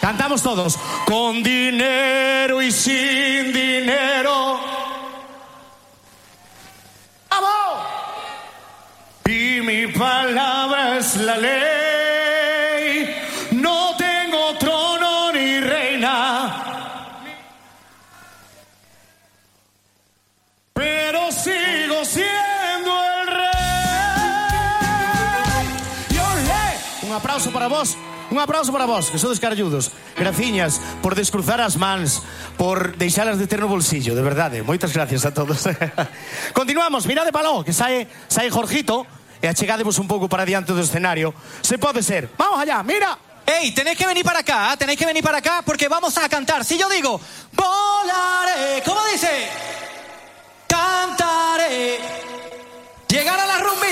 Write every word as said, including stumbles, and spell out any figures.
Cantamos todos. Con dinero y sin dinero. ¡Vamos! Y mi palabra es la ley. No tengo trono ni reina, pero sigo siendo el rey. Y olé. Un aplauso para vos. Un aplauso para vos, que sodes caralludos. Graciñas por descruzar as mans, por deixalas de ter no bolsillo, de verdade. Moitas gracias a todos. Continuamos, mirade paló, que sae, sae Jorgito, e achegadevos un pouco para diante do escenario. Se pode ser. Vamos allá, mira. Ey, tenéis que venir para acá, ¿eh? Tenéis que venir para acá porque vamos a cantar. Si yo digo, volaré, ¿cómo dice?